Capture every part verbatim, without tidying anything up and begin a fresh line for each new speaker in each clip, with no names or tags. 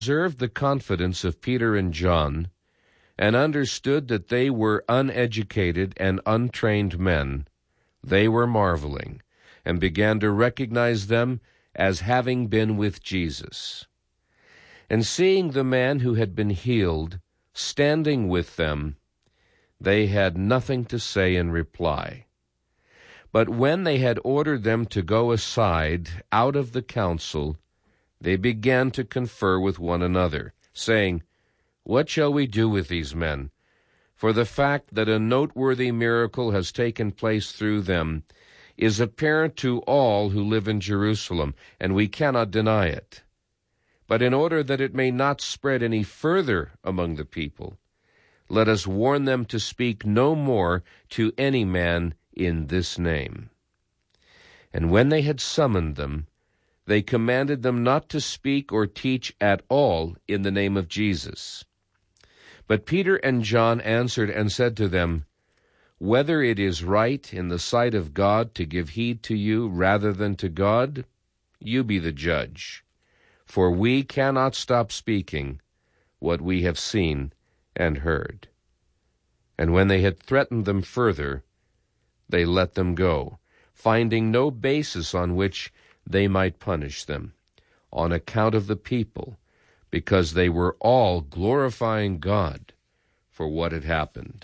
observed the confidence of Peter and John, and understood that they were uneducated and untrained men, they were marveling, and began to recognize them as having been with Jesus. And seeing the man who had been healed standing with them, they had nothing to say in reply. But when they had ordered them to go aside out of the council, they began to confer with one another, saying, "What shall we do with these men? For the fact that a noteworthy miracle has taken place through them is apparent to all who live in Jerusalem, and we cannot deny it. But in order that it may not spread any further among the people, let us warn them to speak no more to any man in this name." And when they had summoned them, they commanded them not to speak or teach at all in the name of Jesus. But Peter and John answered and said to them, "Whether it is right in the sight of God to give heed to you rather than to God, you be the judge. For we cannot stop speaking what we have seen and heard." And when they had threatened them further, they let them go, finding no basis on which they might punish them, on account of the people, because they were all glorifying God for what had happened.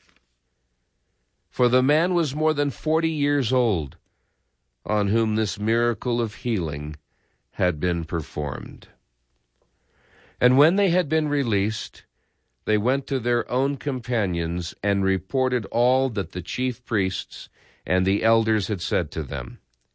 For the man was more than forty years old, on whom this miracle of healing had been performed. And when they had been released, they went to their own companions and reported all that the chief priests and the elders had said to them.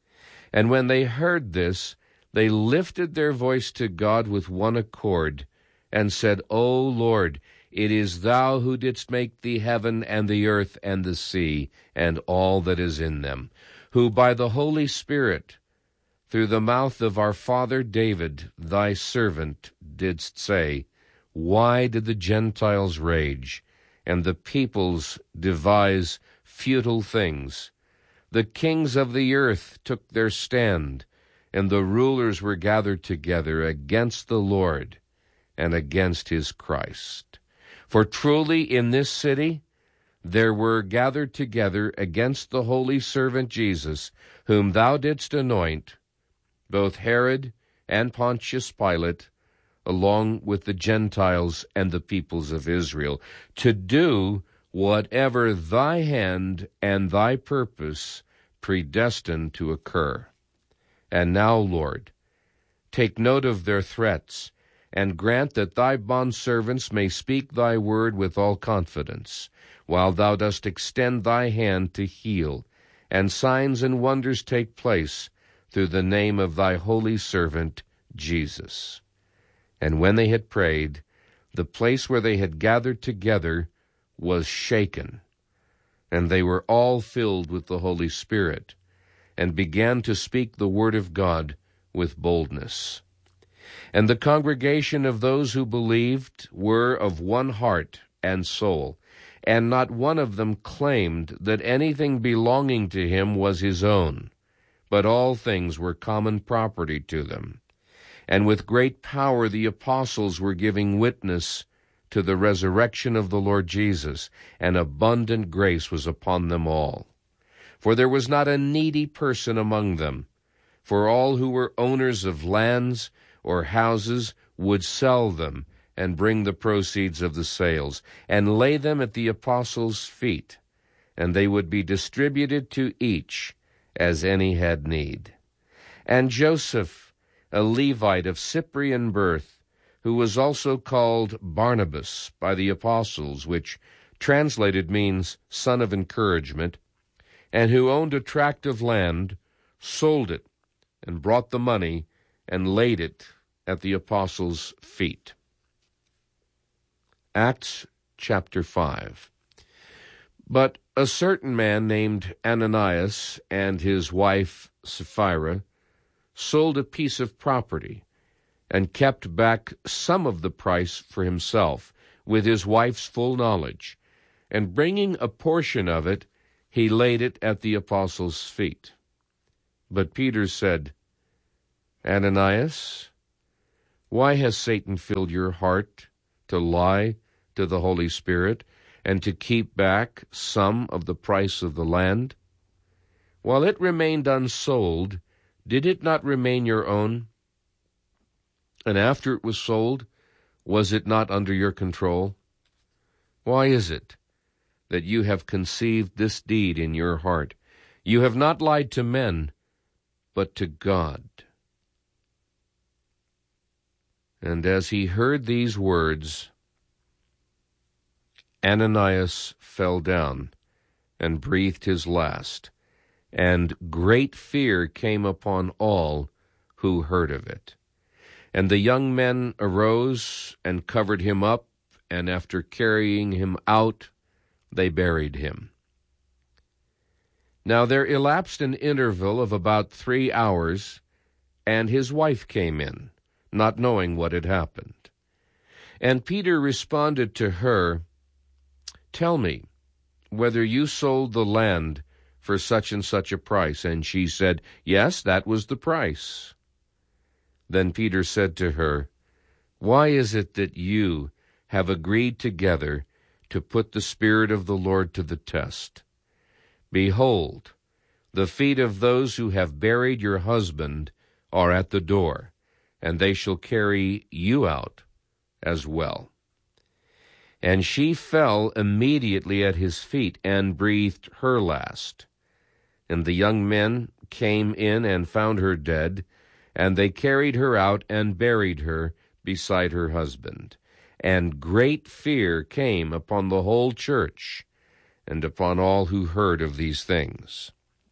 And when they heard this, they lifted their voice to God with one accord, and said, "O Lord, it is thou who didst make the heaven and the earth and the sea and all that is in them, who by the Holy Spirit, through the mouth of our father David, thy servant, didst say, Why did the Gentiles rage, and the peoples devise futile things? The kings of the earth took their stand, and the rulers were gathered together against the Lord and against his Christ. For truly in this city there were gathered together against the holy servant Jesus, whom thou didst anoint, both Herod and Pontius Pilate, along with the Gentiles and the peoples of Israel, to do whatever thy hand and thy purpose predestined to occur. And now, Lord, take note of their threats, and grant that thy bondservants may speak thy word with all confidence, while thou dost extend thy hand to heal, and signs and wonders take place through the name of thy holy servant Jesus. And when they had prayed, the place where they had gathered together was shaken, and they were all filled with the Holy Spirit, and began to speak the word of God with boldness. And the congregation of those who believed were of one heart and soul, and not one of them claimed that anything belonging to him was his own, but all things were common property to them. And with great power the apostles were giving witness to the resurrection of the Lord Jesus, and abundant grace was upon them all. For there was not a needy person among them, for all who were owners of lands or houses would sell them and bring the proceeds of the sales, and lay them at the apostles' feet, and they would be distributed to each as any had need. And Joseph, a Levite of Cyprian birth, who was also called Barnabas by the apostles, which translated means son of encouragement, and who owned a tract of land, sold it, and brought the money, and laid it at the apostles' feet. Acts chapter five. But a certain man named Ananias and his wife Sapphira sold a piece of property, and kept back some of the price for himself, with his wife's full knowledge, and bringing a portion of it, he laid it at the apostles' feet. But Peter said, Ananias, Why has Satan filled your heart to lie to the Holy Spirit and to keep back some of the price of the land? While it remained unsold, did it not remain your own? And after it was sold, was it not under your control? Why is it that you have conceived this deed in your heart? You have not lied to men, but to God. And as he heard these words, Ananias fell down and breathed his last, and great fear came upon all who heard of it. And the young men arose and covered him up, and after carrying him out, they buried him. Now there elapsed an interval of about three hours, and his wife came in, not knowing what had happened. And Peter responded to her, "Tell me whether you sold the land for such and such a price." And she said, "Yes, that was the price." Then Peter said to her, "Why is it that you have agreed together to put the Spirit of the Lord to the test? Behold, the feet of those who have buried your husband are at the door, and they shall carry you out as well." And she fell immediately at his feet and breathed her last. And the young men came in and found her dead, and they carried her out and buried her beside her husband. And great fear came upon the whole church and upon all who heard of these things.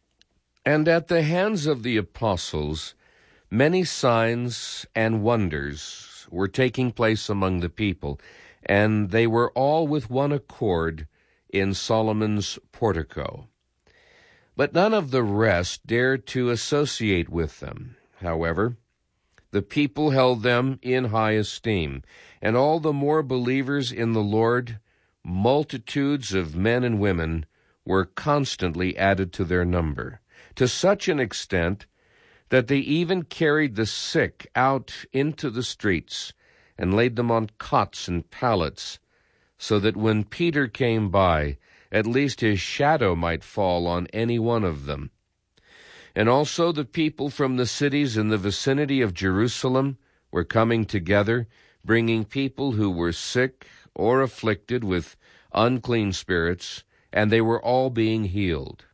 And at the hands of the apostles many signs and wonders were taking place among the people, and they were all with one accord in Solomon's portico. But none of the rest dared to associate with them. However, the people held them in high esteem, and all the more believers in the Lord, multitudes of men and women, were constantly added to their number, to such an extent that they even carried the sick out into the streets and laid them on cots and pallets, so that when Peter came by, at least his shadow might fall on any one of them. And also the people from the cities in the vicinity of Jerusalem were coming together, bringing people who were sick or afflicted with unclean spirits, and they were all being healed.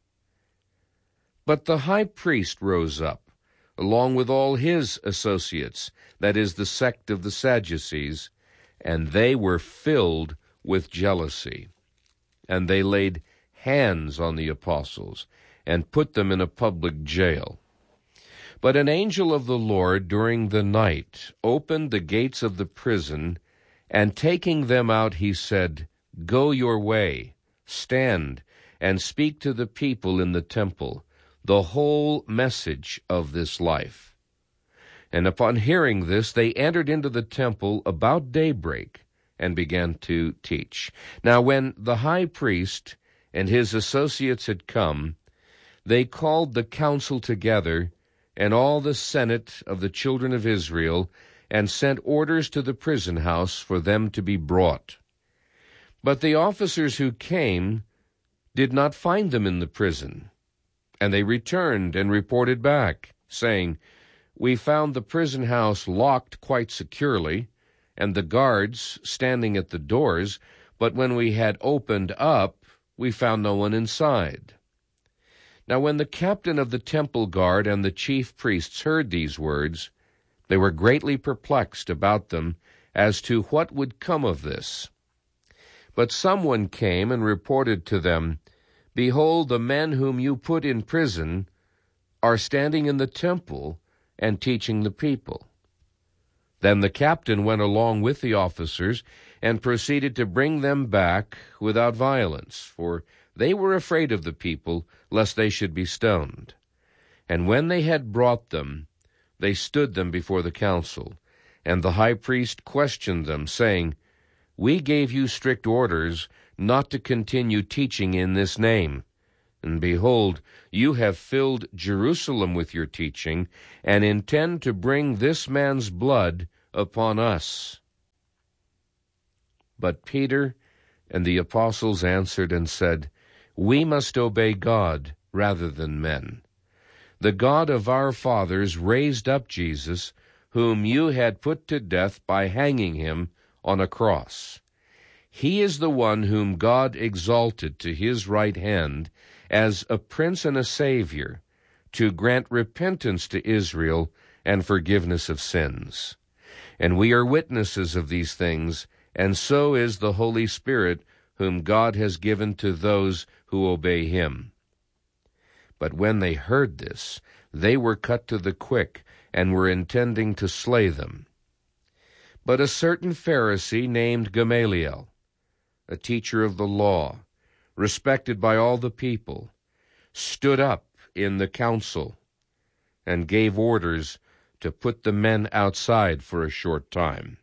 But the high priest rose up, along with all his associates, that is, the sect of the Sadducees, and they were filled with jealousy. And they laid hands on the apostles and put them in a public jail. But an angel of the Lord during the night opened the gates of the prison, and taking them out, he said, "Go your way, stand, and speak to the people in the temple the whole message of this life." And upon hearing this, they entered into the temple about daybreak and began to teach. Now when the high priest and his associates had come, they called the council together and all the senate of the children of Israel, and sent orders to the prison house for them to be brought. But the officers who came did not find them in the prison, and they returned and reported back, saying, "We found the prison house locked quite securely, and the guards standing at the doors, but when we had opened up, we found no one inside." Now when the captain of the temple guard and the chief priests heard these words, they were greatly perplexed about them as to what would come of this. But someone came and reported to them, "Behold, the men whom you put in prison are standing in the temple and teaching the people." Then the captain went along with the officers and proceeded to bring them back without violence, for they were afraid of the people, lest they should be stoned. And when they had brought them, they stood them before the council. And the high priest questioned them, saying, "We gave you strict orders not to continue teaching in this name. And behold, you have filled Jerusalem with your teaching, and intend to bring this man's blood upon us." But Peter and the apostles answered and said, "We must obey God rather than men. The God of our fathers raised up Jesus, whom you had put to death by hanging him on a cross. He is the one whom God exalted to his right hand as a prince and a savior, to grant repentance to Israel and forgiveness of sins. And we are witnesses of these things, and so is the Holy Spirit, whom God has given to those who obey him." But when they heard this, they were cut to the quick, and were intending to slay them. But a certain Pharisee named Gamaliel, a teacher of the law, respected by all the people, stood up in the council and gave orders to put the men outside for a short time.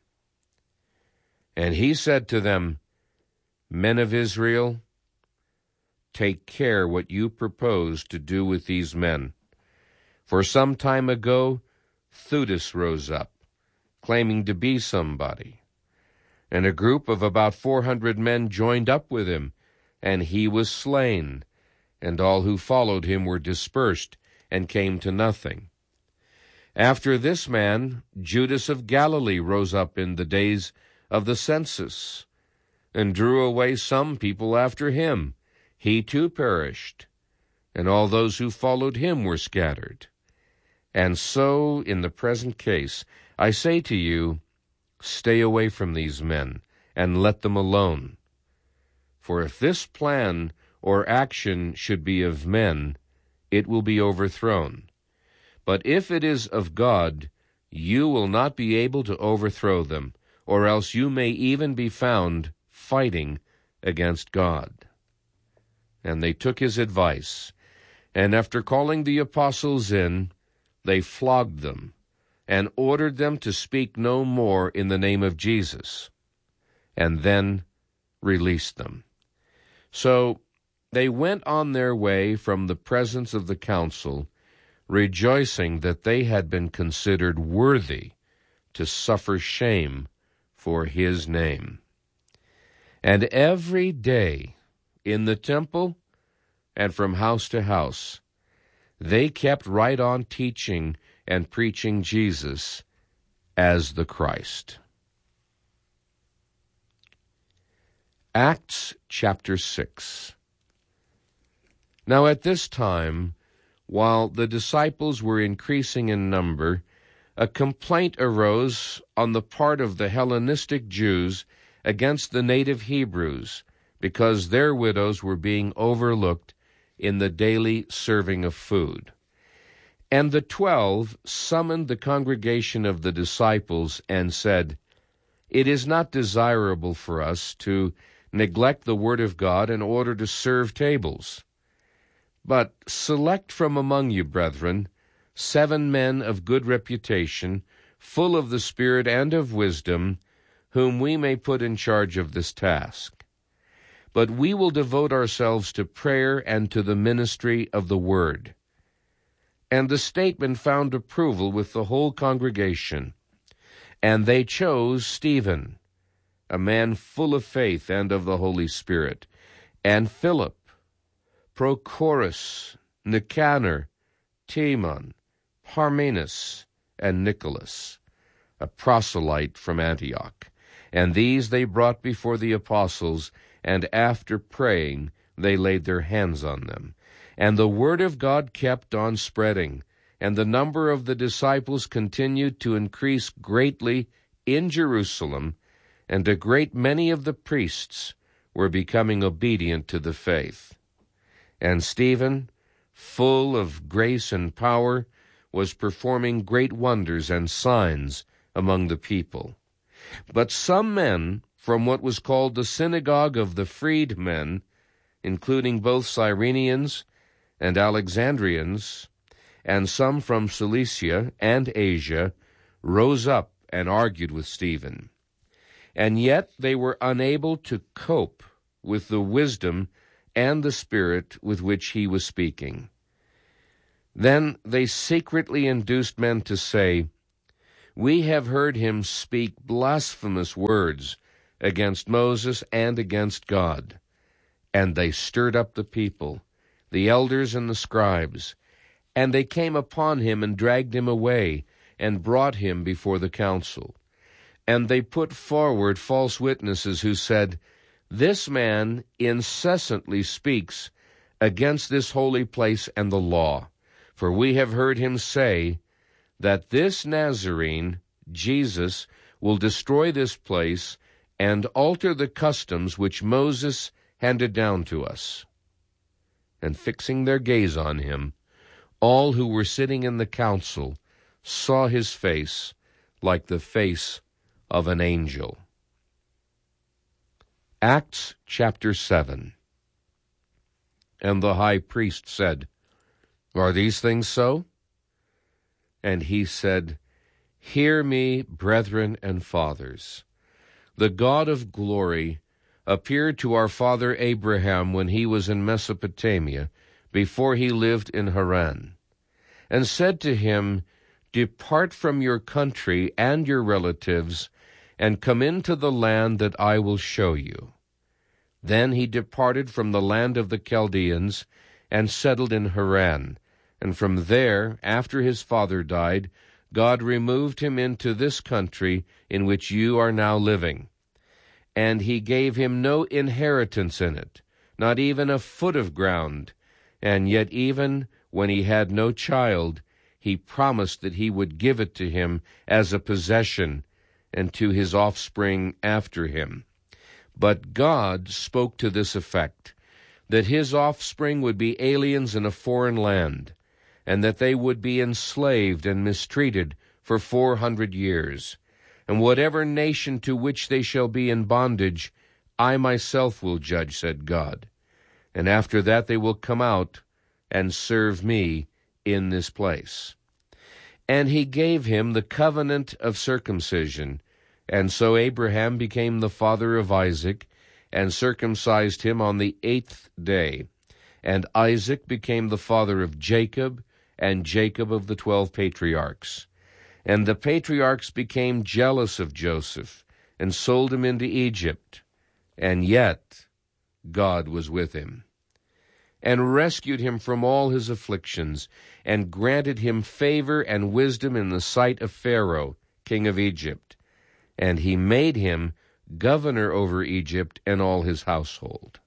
And he said to them, "Men of Israel, take care what you propose to do with these men. For some time ago, Theudas rose up, claiming to be somebody, and a group of about four hundred men joined up with him, and he was slain, and all who followed him were dispersed and came to nothing. After this man, Judas of Galilee rose up in the days of the census, and drew away some people after him. He too perished, and all those who followed him were scattered. And so, in the present case, I say to you, stay away from these men, and let them alone. For if this plan or action should be of men, it will be overthrown. But if it is of God, you will not be able to overthrow them, or else you may even be found fighting against God." And they took his advice, and after calling the apostles in, they flogged them, and ordered them to speak no more in the name of Jesus, and then released them. So they went on their way from the presence of the council, rejoicing that they had been considered worthy to suffer shame for his name. And every day in the temple and from house to house, they kept right on teaching and preaching Jesus as the Christ. Acts chapter six. Now at this time, while the disciples were increasing in number, a complaint arose on the part of the Hellenistic Jews against the native Hebrews, because their widows were being overlooked in the daily serving of food. And the twelve summoned the congregation of the disciples and said, "It is not desirable for us to neglect the word of God in order to serve tables. But select from among you, brethren, seven men of good reputation, full of the Spirit and of wisdom, whom we may put in charge of this task. But we will devote ourselves to prayer and to the ministry of the word." And the statement found approval with the whole congregation. And they chose Stephen, a man full of faith and of the Holy Spirit, and Philip, Prochorus, Nicanor, Timon, Parmenas, and Nicholas, a proselyte from Antioch. And these they brought before the apostles, and after praying they laid their hands on them. And the word of God kept on spreading, and the number of the disciples continued to increase greatly in Jerusalem, and a great many of the priests were becoming obedient to the faith. And Stephen, full of grace and power, was performing great wonders and signs among the people. But some men from what was called the synagogue of the freedmen, including both Cyrenians and Alexandrians, and some from Cilicia and Asia, rose up and argued with Stephen. And yet they were unable to cope with the wisdom and the spirit with which he was speaking. Then they secretly induced men to say, We have heard him speak blasphemous words against Moses and against God. And they stirred up the people, the elders and the scribes, and they came upon him and dragged him away and brought him before the council. And they put forward false witnesses who said, This man incessantly speaks against this holy place and the law. For we have heard him say that this Nazarene, Jesus, will destroy this place and alter the customs which Moses handed down to us. And fixing their gaze on him, all who were sitting in the council saw his face like the face of an angel. Acts chapter seven. And the high priest said, Are these things so? And he said, Hear me, brethren and fathers. The God of glory appeared to our father Abraham when he was in Mesopotamia, before he lived in Haran, and said to him, Depart from your country and your relatives, and come into the land that I will show you. Then he departed from the land of the Chaldeans, and settled in Haran. And from there, after his father died, God removed him into this country in which you are now living. And he gave him no inheritance in it, not even a foot of ground. And yet even when he had no child, he promised that he would give it to him as a possession, and to his offspring after him. But God spoke to this effect, that his offspring would be aliens in a foreign land, and that they would be enslaved and mistreated for four hundred years. And whatever nation to which they shall be in bondage, I myself will judge, said God. And after that they will come out and serve me in this place. And he gave him the covenant of circumcision. And so Abraham became the father of Isaac, and circumcised him on the eighth day. And Isaac became the father of Jacob, and Jacob of the twelve patriarchs. And the patriarchs became jealous of Joseph, and sold him into Egypt. And yet God was with him, and rescued him from all his afflictions, and granted him favor and wisdom in the sight of Pharaoh, king of Egypt. And he made him governor over Egypt and all his household.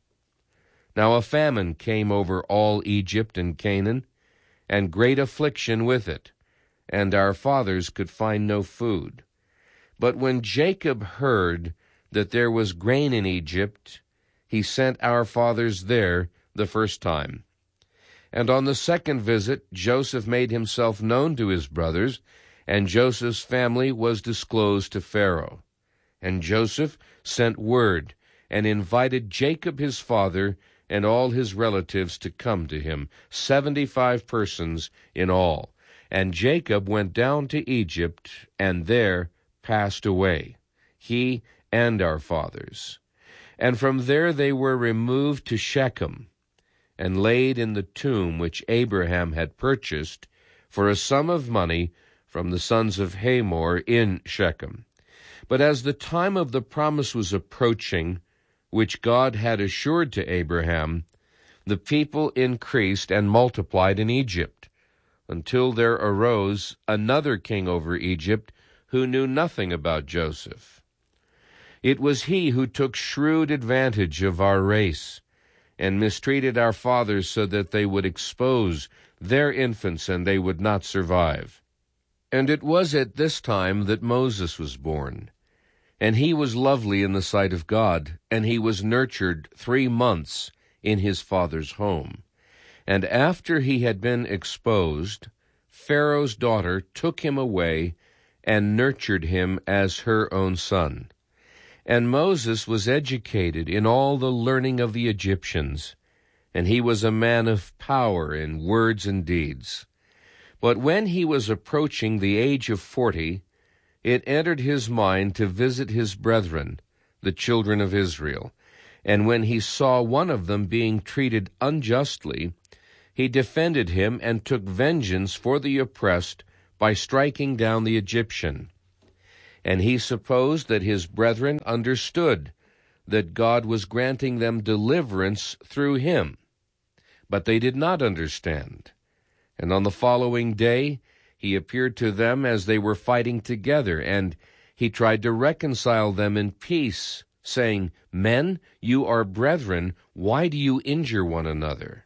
Now a famine came over all Egypt and Canaan, and great affliction with it, and our fathers could find no food. But when Jacob heard that there was grain in Egypt, he sent our fathers there the first time. And on the second visit, Joseph made himself known to his brothers, and Joseph's family was disclosed to Pharaoh. And Joseph sent word, and invited Jacob his father and all his relatives to come to him, seventy-five persons in all. And Jacob went down to Egypt, and there passed away, he and our fathers. And from there they were removed to Shechem, and laid in the tomb which Abraham had purchased for a sum of money from the sons of Hamor in Shechem. But as the time of the promise was approaching, which God had assured to Abraham, the people increased and multiplied in Egypt, until there arose another king over Egypt who knew nothing about Joseph. It was he who took shrewd advantage of our race, and mistreated our fathers so that they would expose their infants and they would not survive. And it was at this time that Moses was born. And he was lovely in the sight of God, and he was nurtured three months in his father's home. And after he had been exposed, Pharaoh's daughter took him away and nurtured him as her own son. And Moses was educated in all the learning of the Egyptians, and he was a man of power in words and deeds. But when he was approaching the age of forty, it entered his mind to visit his brethren, the children of Israel. And when he saw one of them being treated unjustly, he defended him and took vengeance for the oppressed by striking down the Egyptian. and he supposed that his brethren understood that God was granting them deliverance through him. But they did not understand. And on the following day he appeared to them as they were fighting together, and he tried to reconcile them in peace, saying, "Men, you are brethren, why do you injure one another?"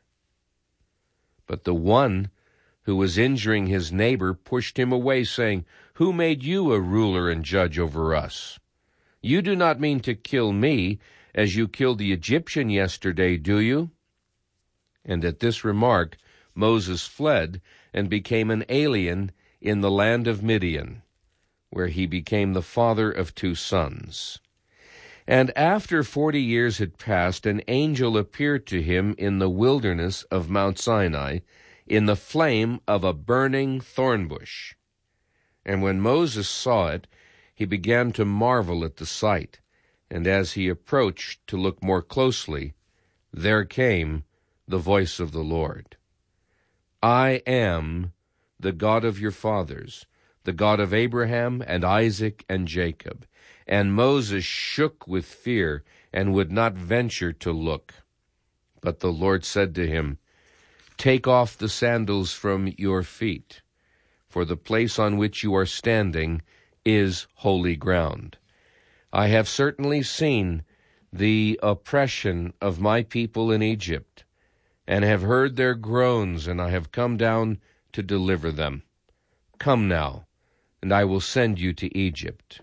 But the one who was injuring his neighbor pushed him away, saying, "Who made you a ruler and judge over us? You do not mean to kill me, as you killed the Egyptian yesterday, do you?" And at this remark Moses fled and became an alien in the land of Midian, where he became the father of two sons. And after forty years had passed, an angel appeared to him in the wilderness of Mount Sinai, in the flame of a burning thorn bush. And when Moses saw it, he began to marvel at the sight. And as he approached to look more closely, there came the voice of the Lord. "I am the God of your fathers, the God of Abraham and Isaac and Jacob." And Moses shook with fear and would not venture to look. But the Lord said to him, "Take off the sandals from your feet, for the place on which you are standing is holy ground. I have certainly seen the oppression of my people in Egypt, and have heard their groans, and I have come down to deliver them. Come now, and I will send you to Egypt."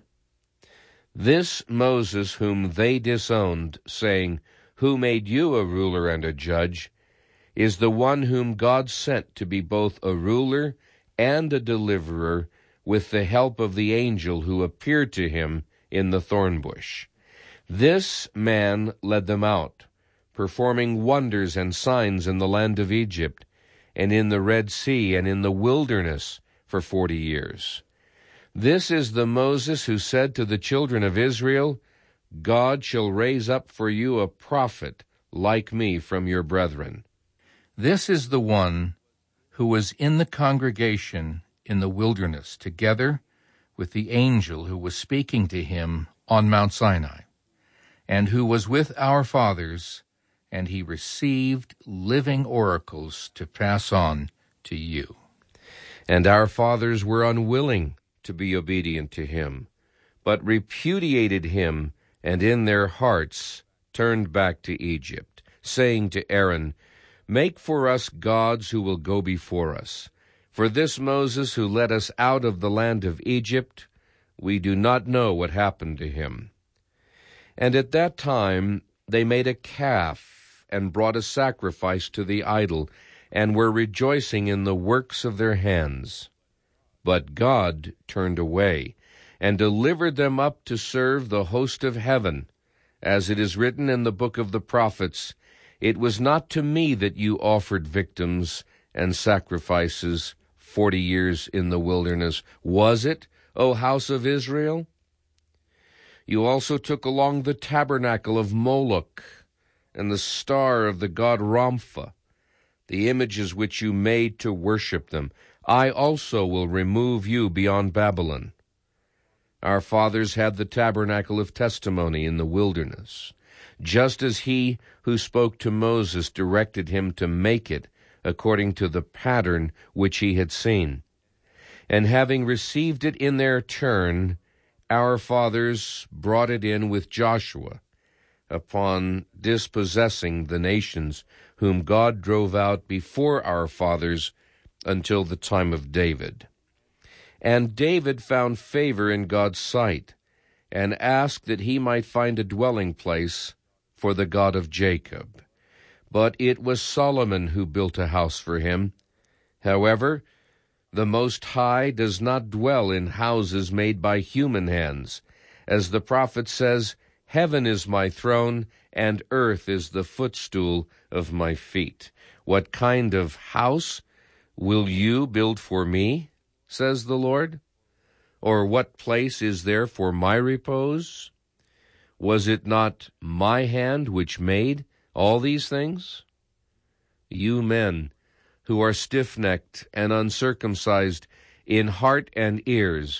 This Moses whom they disowned, saying, "Who made you a ruler and a judge?" is the one whom God sent to be both a ruler and a deliverer, with the help of the angel who appeared to him in the thorn bush. This man led them out, performing wonders and signs in the land of Egypt, and in the Red Sea, and in the wilderness for forty years. This is the Moses who said to the children of Israel, "God shall raise up for you a prophet like me from your brethren." This is the one who was in the congregation in the wilderness, together with the angel who was speaking to him on Mount Sinai, and who was with our fathers, and he received living oracles to pass on to you. And our fathers were unwilling to be obedient to him, but repudiated him, and in their hearts turned back to Egypt, saying to Aaron, "Make for us gods who will go before us. For this Moses who led us out of the land of Egypt, we do not know what happened to him." And at that time they made a calf, and brought a sacrifice to the idol, and were rejoicing in the works of their hands. But God turned away, and delivered them up to serve the host of heaven. As it is written in the book of the prophets, "It was not to me that you offered victims and sacrifices forty years in the wilderness, was it, O house of Israel? You also took along the tabernacle of Moloch, and the star of the god Rampha, the images which you made to worship them. I also will remove you beyond Babylon." Our fathers had the tabernacle of testimony in the wilderness, just as he who spoke to Moses directed him to make it according to the pattern which he had seen. And having received it in their turn, our fathers brought it in with Joshua, upon dispossessing the nations whom God drove out before our fathers until the time of David. And David found favor in God's sight, and asked that he might find a dwelling place for the God of Jacob. But it was Solomon who built a house for him. However, the Most High does not dwell in houses made by human hands. As the prophet says, "Heaven is my throne, and earth is the footstool of my feet." What kind of house will you build for me, says the Lord? Or what place is there for my repose? Was it not my hand which made all these things? You men who are stiff-necked and uncircumcised in heart and ears,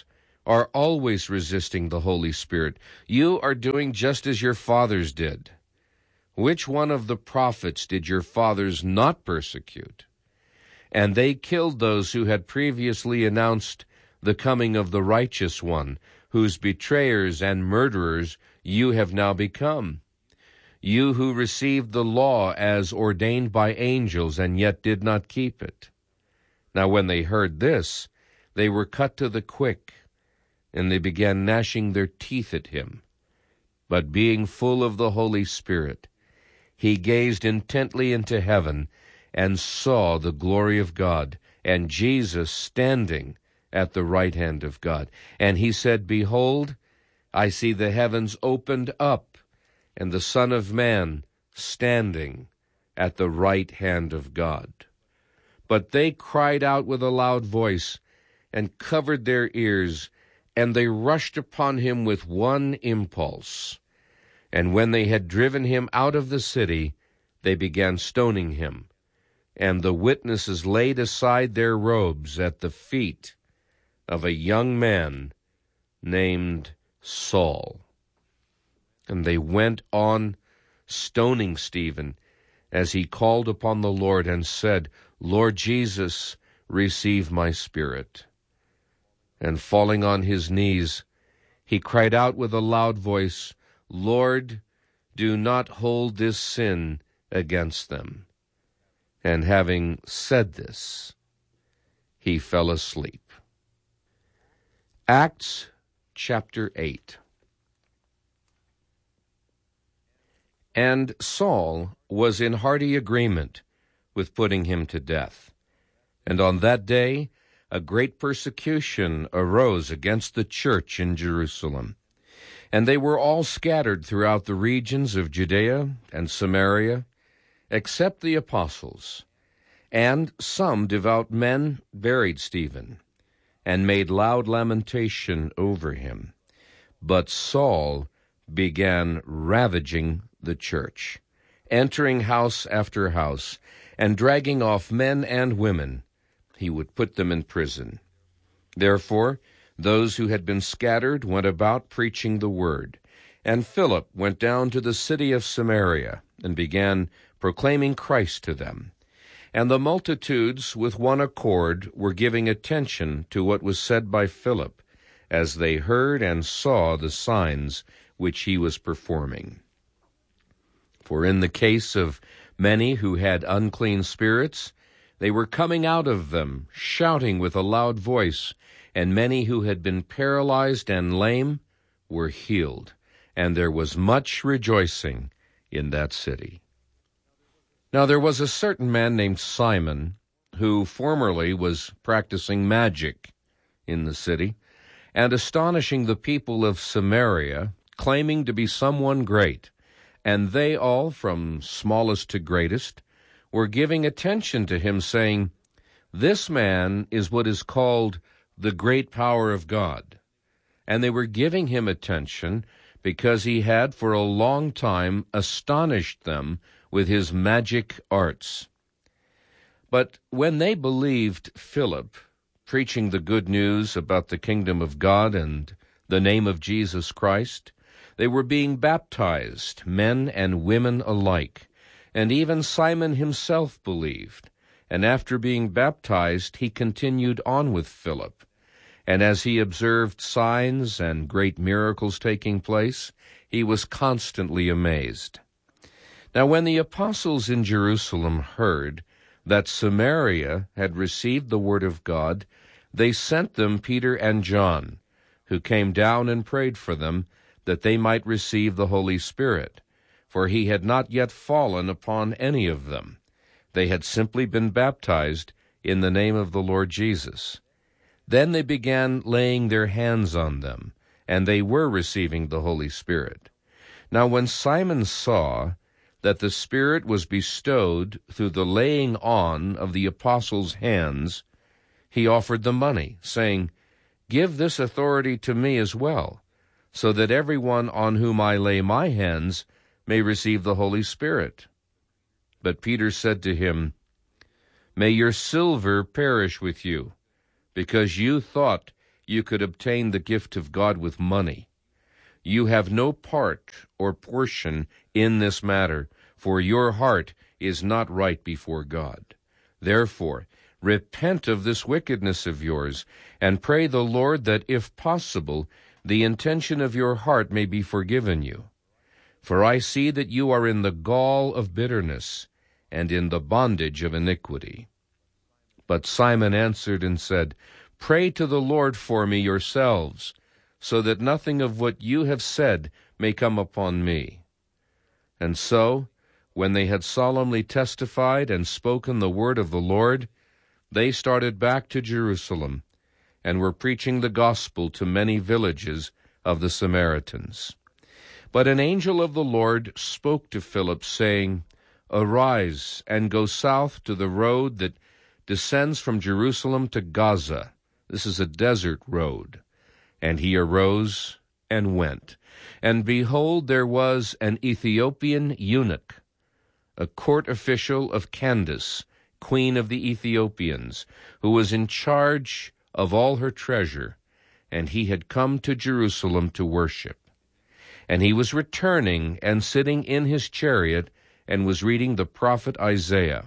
are always resisting the Holy Spirit. You are doing just as your fathers did. Which one of the prophets did your fathers not persecute? And they killed those who had previously announced the coming of the righteous one, whose betrayers and murderers you have now become. You who received the law as ordained by angels and yet did not keep it. Now when they heard this, they were cut to the quick, and they began gnashing their teeth at him. But being full of the Holy Spirit, he gazed intently into heaven and saw the glory of God, and Jesus standing at the right hand of God. And he said, Behold, I see the heavens opened up, and the Son of Man standing at the right hand of God. But they cried out with a loud voice, and covered their ears, and they rushed upon him with one impulse. And when they had driven him out of the city, they began stoning him. And the witnesses laid aside their robes at the feet of a young man named Saul. And they went on stoning Stephen as he called upon the Lord and said, Lord Jesus, receive my spirit. And falling on his knees, he cried out with a loud voice, Lord, do not hold this sin against them. And having said this, he fell asleep. Acts chapter eight. And Saul was in hearty agreement with putting him to death. And on that day a great persecution arose against the church in Jerusalem. And they were all scattered throughout the regions of Judea and Samaria, except the apostles. And some devout men buried Stephen, and made loud lamentation over him. But Saul began ravaging the church, entering house after house, and dragging off men and women. He would put them in prison. Therefore, those who had been scattered went about preaching the word. And Philip went down to the city of Samaria, and began proclaiming Christ to them. And the multitudes with one accord were giving attention to what was said by Philip, as they heard and saw the signs which he was performing. For in the case of many who had unclean spirits, they were coming out of them, shouting with a loud voice, and many who had been paralyzed and lame were healed, and there was much rejoicing in that city. Now there was a certain man named Simon, who formerly was practicing magic in the city, and astonishing the people of Samaria, claiming to be someone great. And they all, from smallest to greatest, were giving attention to him, saying, This man is what is called the great power of God. And they were giving him attention because he had for a long time astonished them with his magic arts. But when they believed Philip, preaching the good news about the kingdom of God and the name of Jesus Christ, they were being baptized, men and women alike. And even Simon himself believed. And after being baptized, he continued on with Philip. And as he observed signs and great miracles taking place, he was constantly amazed. Now when the apostles in Jerusalem heard that Samaria had received the word of God, they sent them Peter and John, who came down and prayed for them, that they might receive the Holy Spirit, for he had not yet fallen upon any of them. They had simply been baptized in the name of the Lord Jesus. Then they began laying their hands on them, and they were receiving the Holy Spirit. Now when Simon saw that the Spirit was bestowed through the laying on of the apostles' hands, he offered them money, saying, Give this authority to me as well, so that everyone on whom I lay my hands may receive the Holy Spirit. But Peter said to him, May your silver perish with you, because you thought you could obtain the gift of God with money. You have no part or portion in this matter, for your heart is not right before God. Therefore, repent of this wickedness of yours, and pray the Lord that, if possible, the intention of your heart may be forgiven you. For I see that you are in the gall of bitterness, and in the bondage of iniquity. But Simon answered and said, Pray to the Lord for me yourselves, so that nothing of what you have said may come upon me. And so, when they had solemnly testified and spoken the word of the Lord, they started back to Jerusalem, and were preaching the gospel to many villages of the Samaritans. But an angel of the Lord spoke to Philip, saying, Arise, and go south to the road that descends from Jerusalem to Gaza. This is a desert road. And he arose and went. And behold, there was an Ethiopian eunuch, a court official of Candace, queen of the Ethiopians, who was in charge of all her treasure, and he had come to Jerusalem to worship. And he was returning and sitting in his chariot, and was reading the prophet Isaiah.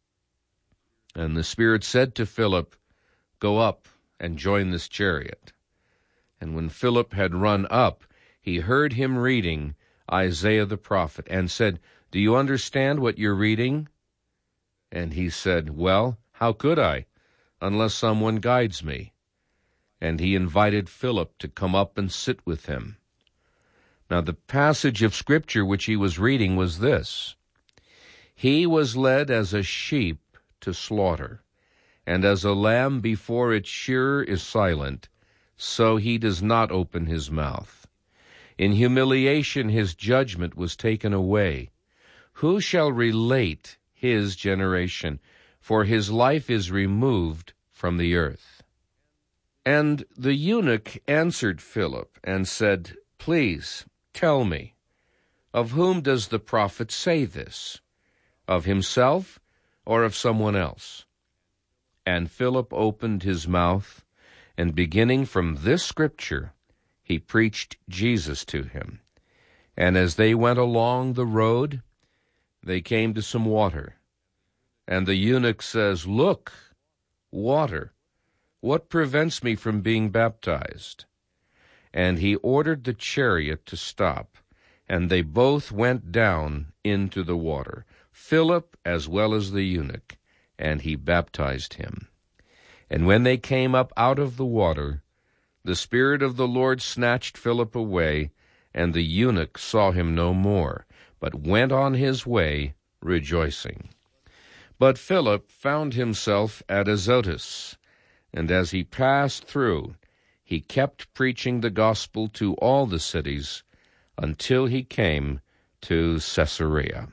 And the Spirit said to Philip, Go up and join this chariot. And when Philip had run up, he heard him reading Isaiah the prophet, and said, Do you understand what you're reading? And he said, Well, how could I, unless someone guides me? And he invited Philip to come up and sit with him. Now the passage of Scripture which he was reading was this: He was led as a sheep to slaughter, and as a lamb before its shearer is silent, so he does not open his mouth. In humiliation his judgment was taken away. Who shall relate his generation? For his life is removed from the earth. And the eunuch answered Philip and said, Please, tell me, of whom does the prophet say this? Of himself or of someone else? And Philip opened his mouth, and beginning from this scripture, he preached Jesus to him. And as they went along the road, they came to some water. And the eunuch says, Look, water, what prevents me from being baptized? And he ordered the chariot to stop, and they both went down into the water, Philip as well as the eunuch, and he baptized him. And when they came up out of the water, the Spirit of the Lord snatched Philip away, and the eunuch saw him no more, but went on his way rejoicing. But Philip found himself at Azotus, and as he passed through, he kept preaching the gospel to all the cities until he came to Caesarea.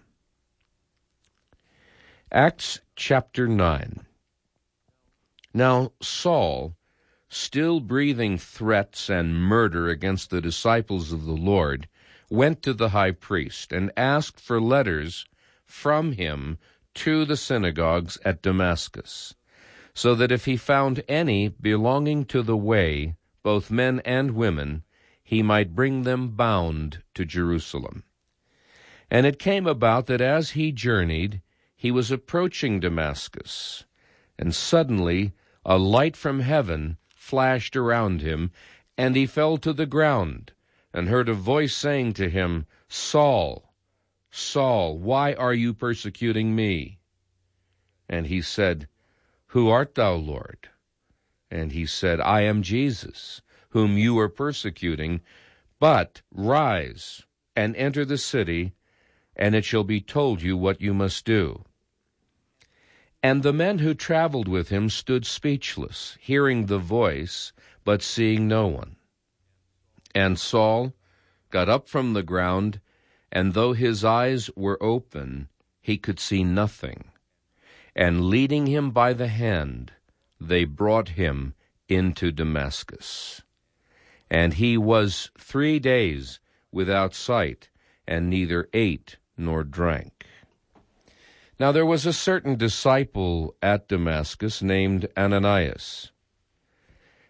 Acts chapter nine. Now Saul, still breathing threats and murder against the disciples of the Lord, went to the high priest and asked for letters from him to the synagogues at Damascus, so that if he found any belonging to the way, both men and women, he might bring them bound to Jerusalem. And it came about that as he journeyed, he was approaching Damascus, and suddenly a light from heaven flashed around him, and he fell to the ground, and heard a voice saying to him, Saul, Saul, why are you persecuting me? And he said, Who art thou, Lord? And he said, I am Jesus, whom you are persecuting. But rise and enter the city, and it shall be told you what you must do. And the men who traveled with him stood speechless, hearing the voice, but seeing no one. And Saul got up from the ground, and though his eyes were open, he could see nothing. And leading him by the hand, they brought him into Damascus. And he was three days without sight, and neither ate nor drank. Now there was a certain disciple at Damascus named Ananias.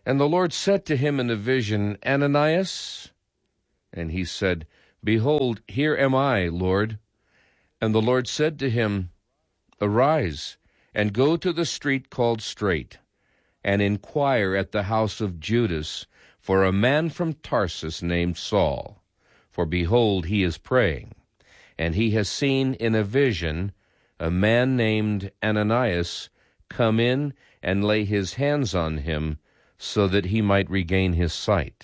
And the Lord said to him in a vision, Ananias? And he said, Behold, here am I, Lord. And the Lord said to him, Arise, and go to the street called Straight, and inquire at the house of Judas for a man from Tarsus named Saul. For behold, he is praying, and he has seen in a vision a man named Ananias come in and lay his hands on him, so that he might regain his sight.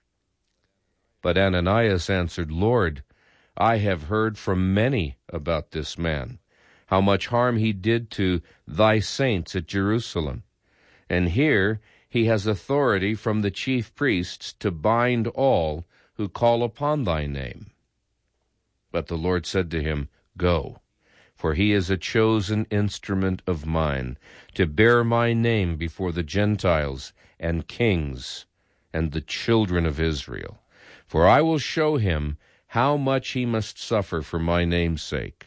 But Ananias answered, Lord, I have heard from many about this man, how much harm he did to thy saints at Jerusalem. And here he has authority from the chief priests to bind all who call upon thy name. But the Lord said to him, Go, for he is a chosen instrument of mine, to bear my name before the Gentiles and kings and the children of Israel. For I will show him how much he must suffer for my name's sake.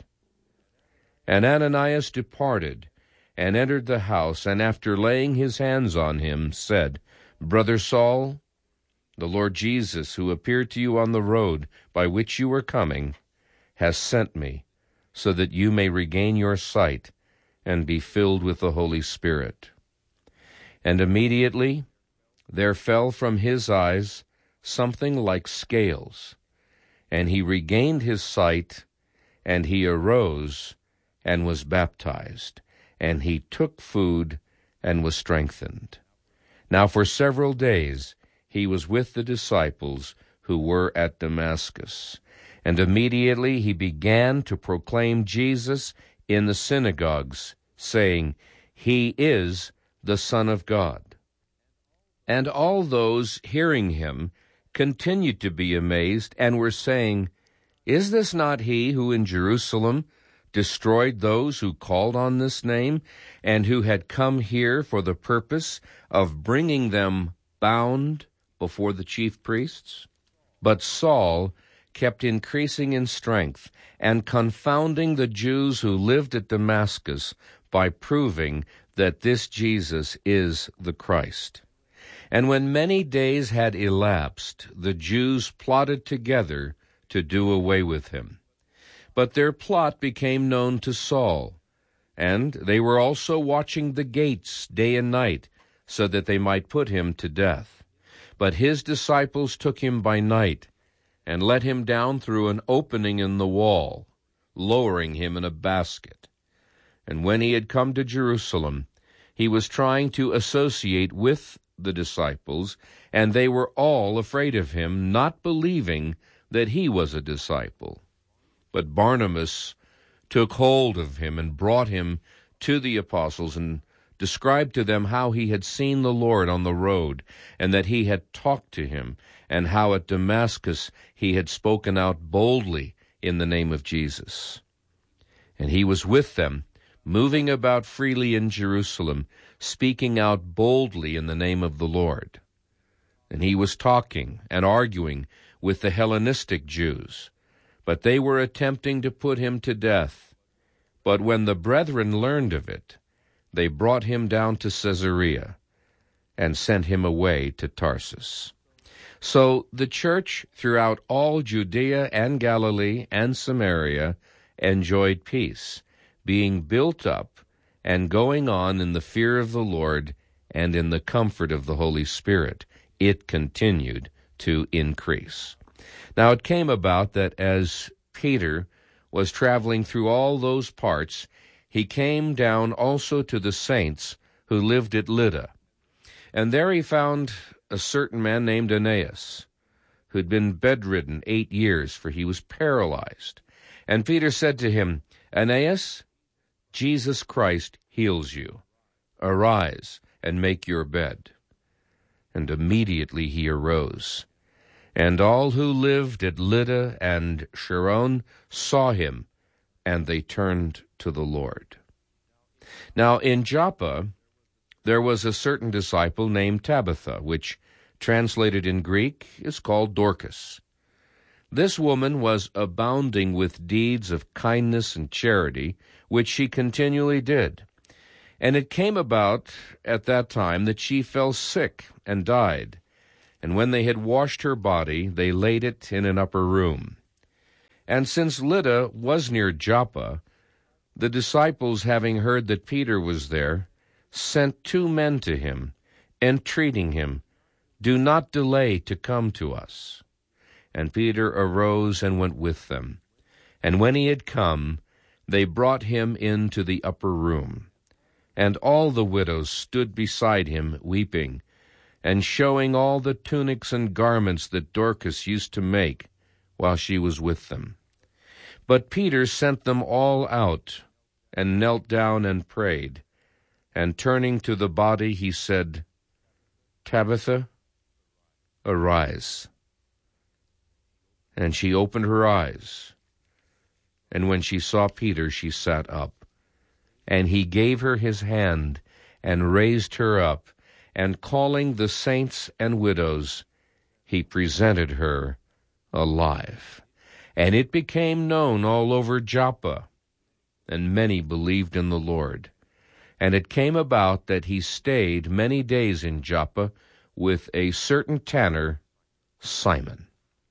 And Ananias departed, and entered the house, and after laying his hands on him, said, Brother Saul, the Lord Jesus, who appeared to you on the road by which you were coming, has sent me, so that you may regain your sight and be filled with the Holy Spirit. And immediately there fell from his eyes something like scales, and he regained his sight, and he arose and was baptized, and he took food and was strengthened. Now for several days he was with the disciples who were at Damascus, and immediately he began to proclaim Jesus in the synagogues, saying, He is the Son of God. And all those hearing him continued to be amazed, and were saying, Is this not he who in Jerusalem destroyed those who called on this name, and who had come here for the purpose of bringing them bound before the chief priests? But Saul kept increasing in strength, and confounding the Jews who lived at Damascus by proving that this Jesus is the Christ. And when many days had elapsed, the Jews plotted together to do away with him. But their plot became known to Saul, and they were also watching the gates day and night, so that they might put him to death. But his disciples took him by night, and let him down through an opening in the wall, lowering him in a basket. And when he had come to Jerusalem, he was trying to associate with the disciples, and they were all afraid of him, not believing that he was a disciple. But Barnabas took hold of him and brought him to the apostles, and described to them how he had seen the Lord on the road, and that he had talked to him, and how at Damascus he had spoken out boldly in the name of Jesus. And he was with them, moving about freely in Jerusalem, speaking out boldly in the name of the Lord. And he was talking and arguing with the Hellenistic Jews, but they were attempting to put him to death. But when the brethren learned of it, they brought him down to Caesarea and sent him away to Tarsus. So the church throughout all Judea and Galilee and Samaria enjoyed peace, being built up and going on in the fear of the Lord and in the comfort of the Holy Spirit. It continued to increase. Now it came about that as Peter was traveling through all those parts, he came down also to the saints who lived at Lydda. And there he found a certain man named Aeneas, who'd been bedridden eight years, for he was paralyzed. And Peter said to him, Aeneas, Jesus Christ heals you. Arise and make your bed. And immediately he arose. And all who lived at Lydda and Sharon saw him, and they turned to the Lord. Now in Joppa there was a certain disciple named Tabitha, which translated in Greek is called Dorcas. This woman was abounding with deeds of kindness and charity, which she continually did. And it came about at that time that she fell sick and died. And when they had washed her body, they laid it in an upper room. And since Lydda was near Joppa, the disciples, having heard that Peter was there, sent two men to him, entreating him, "Do not delay to come to us." And Peter arose and went with them. And when he had come, they brought him into the upper room. And all the widows stood beside him, weeping, and showing all the tunics and garments that Dorcas used to make while she was with them. But Peter sent them all out, and knelt down and prayed. And turning to the body, he said, "Tabitha, arise." And she opened her eyes. And when she saw Peter, she sat up. And he gave her his hand, and raised her up, and calling the saints and widows, he presented her alive. And it became known all over Joppa, and many believed in the Lord. And it came about that he stayed many days in Joppa with a certain tanner, Simon.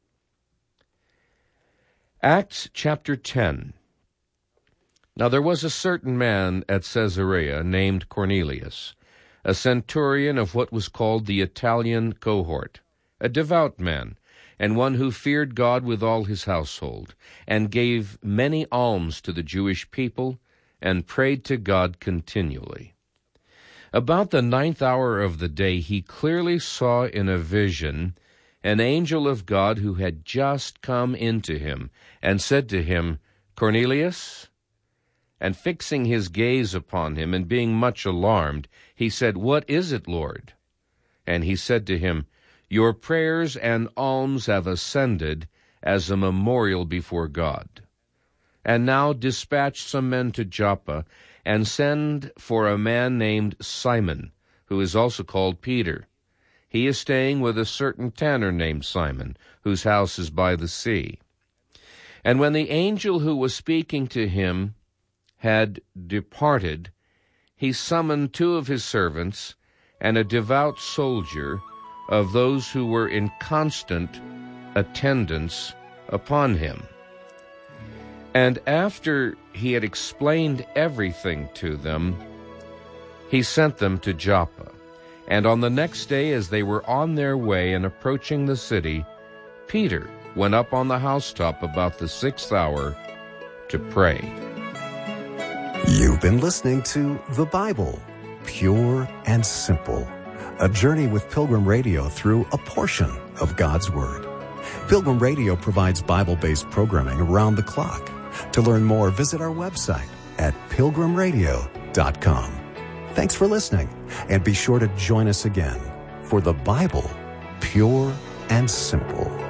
Acts chapter ten. Now there was a certain man at Caesarea named Cornelius, a centurion of what was called the Italian cohort, a devout man, and one who feared God with all his household, and gave many alms to the Jewish people, and prayed to God continually. About the ninth hour of the day he clearly saw in a vision an angel of God who had just come into him, and said to him, "Cornelius?" And fixing his gaze upon him, and being much alarmed, he said, "What is it, Lord?" And he said to him, "Your prayers and alms have ascended as a memorial before God. And now dispatch some men to Joppa, and send for a man named Simon, who is also called Peter. He is staying with a certain tanner named Simon, whose house is by the sea." And when the angel who was speaking to him had departed, he summoned two of his servants and a devout soldier of those who were in constant attendance upon him. And after he had explained everything to them, he sent them to Joppa. And on the next day, as they were on their way and approaching the city, Peter went up on the housetop about the sixth hour to pray.
You've been listening to The Bible, Pure and Simple, a journey with Pilgrim Radio through a portion of God's Word. Pilgrim Radio provides Bible-based programming around the clock. To learn more, visit our website at pilgrim radio dot com. Thanks for listening, and be sure to join us again for The Bible, Pure and Simple.